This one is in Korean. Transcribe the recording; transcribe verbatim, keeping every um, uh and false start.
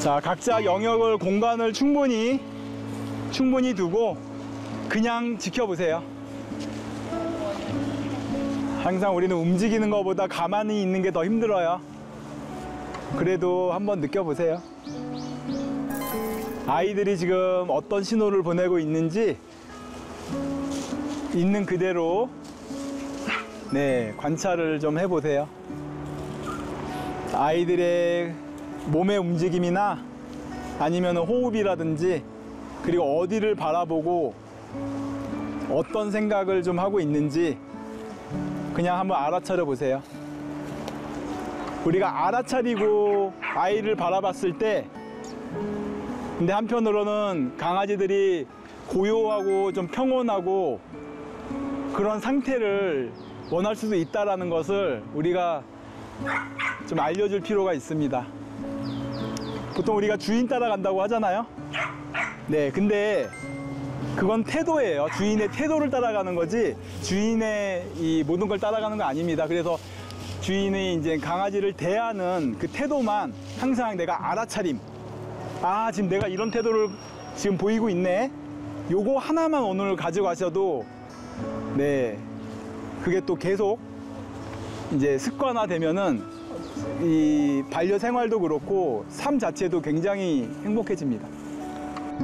자, 각자 영역을, 공간을 충분히 충분히 두고 그냥 지켜보세요. 항상 우리는 움직이는 것보다 가만히 있는 게 더 힘들어요. 그래도 한번 느껴보세요. 아이들이 지금 어떤 신호를 보내고 있는지 있는 그대로 네, 관찰을 좀 해보세요. 아이들의 몸의 움직임이나 아니면 호흡이라든지, 그리고 어디를 바라보고 어떤 생각을 좀 하고 있는지 그냥 한번 알아차려 보세요. 우리가 알아차리고 아이를 바라봤을 때, 근데 한편으로는 강아지들이 고요하고 좀 평온하고 그런 상태를 원할 수도 있다는 것을 우리가 좀 알려줄 필요가 있습니다. 보통 우리가 주인 따라간다고 하잖아요. 네, 근데 그건 태도예요. 주인의 태도를 따라가는 거지 주인의 이 모든 걸 따라가는 거 아닙니다. 그래서 주인이 이제 강아지를 대하는 그 태도만 항상 내가 알아차림. 아, 지금 내가 이런 태도를 지금 보이고 있네. 요거 하나만 오늘 가져가셔도 네, 그게 또 계속 이제 습관화 되면은 이 반려 생활도 그렇고 삶 자체도 굉장히 행복해집니다.